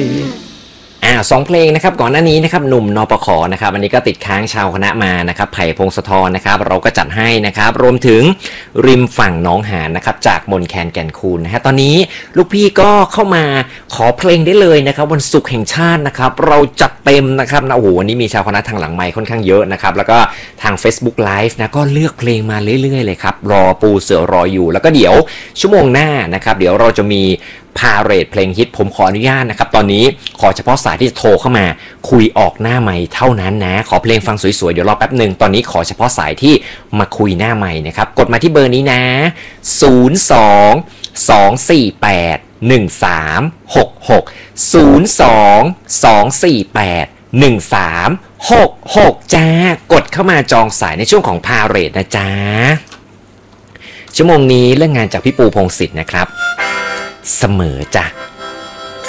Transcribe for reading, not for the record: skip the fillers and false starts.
2 เพลงนะครับก่อนหน้านี้นะครับหนุ่มนปขนะครับอันนี้ก็ติดค้างชาวคณะมานะครับไผ่พงศธรนะครับเราก็จัดให้นะครับรวมถึงริมฝั่งหนองหานนะครับจากมนแคนแก่นคูนนะฮะตอนนี้ลูกพี่ก็เข้ามาขอเพลงได้เลยนะครับวันศุกร์แห่งชาตินะครับเราจัดเต็มนะครับนะโอ้โหวันนี้มีชาวคณะทางหลังไมค์ค่อนข้างเยอะนะครับแล้วก็ทาง Facebook Live นะก็เลือกเพลงมาเรื่อยๆเลยครับรอปูเสือรออยู่แล้วก็เดี๋ยวชั่วโมงหน้านะครับเดี๋ยวเราจะมีพาเรดเพลงฮิตผมขออนุญาตนะครับตอนนี้ขอเฉพาะสายที่จะโทรเข้ามาคุยออกหน้าไมค์เท่านั้นนะขอเพลงฟังสวยๆเดี๋ยวรอแป๊บหนึ่งตอนนี้ขอเฉพาะสายที่มาคุยหน้าไมค์นะครับกดมาที่เบอร์นี้นะ02-248-1366 จ้ากดเข้ามาจองสายในช่วงของพาเรดนะจ๊ะชั่วโมงนี้เรื่องงานจากพี่ปูพงษ์สิทธิ์นะครับเสมอจ้ะ